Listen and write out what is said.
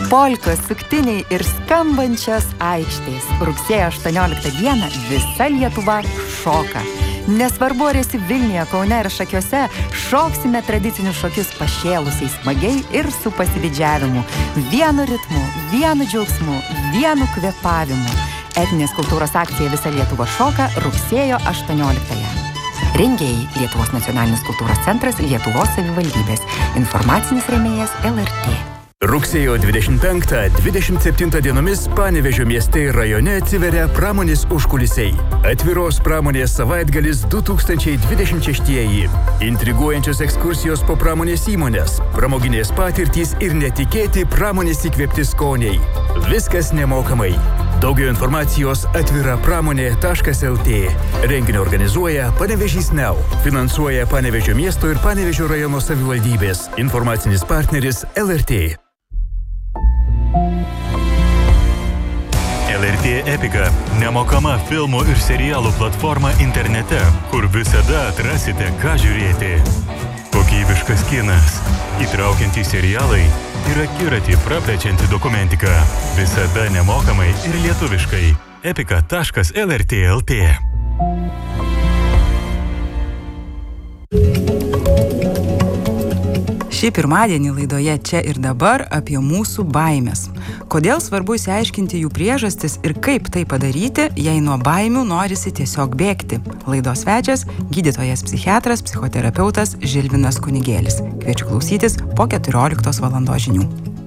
Polkos, suktiniai ir skambančios aikštės. Rugsėjo 18 dieną visa Lietuva šoka. Nesvarbu, ar esi Vilniuje, Kaune ir Šakiuose, šoksime tradicinius šokius pašėlusiai smagiai ir su pasididžiavimu. Vienu ritmu, vienu džiaugsmu, vienu kvėpavimu. Etninės kultūros akcija Visa Lietuva šoka rugsėjo 18-ąją. Rengėjai Lietuvos nacionalinis kultūros centras, Lietuvos savivaldybės. Informacinis rėmėjas LRT. Rugsėjo 25-27 dienomis Panevėžio mieste ir rajone atsiveria pramonės užkulisiai. Atviros pramonės savaitgalis 2026. Intriguojančios ekskursijos po pramonės įmonės, pramoginės patirtys ir netikėti pramonės įkvėpti skoniai. Viskas nemokamai. Daugiau informacijos atvirapramonė.lt. Renginį organizuoja Panevėžys Now. Finansuoja Panevėžio miesto ir Panevėžio rajono savivaldybės. Informacinis partneris LRT. LRT Epika – nemokama filmų ir serialų platforma internete, kur visada atrasite, ką žiūrėti. Kokybiškas kinas, įtraukiantys serialai ir akiratį praplečianti dokumentika. Visada nemokamai ir lietuviškai. epika.lrt.lt. Šį pirmadienį laidoje Čia ir dabar apie mūsų baimės. Kodėl svarbu išsiaiškinti jų priežastis ir kaip tai padaryti, jei nuo baimių norisi tiesiog bėgti. Laidos svečias – gydytojas psichiatras, psichoterapeutas Žilvinas Kunigėlis. Kviečiu klausytis po 14 valandos žinių.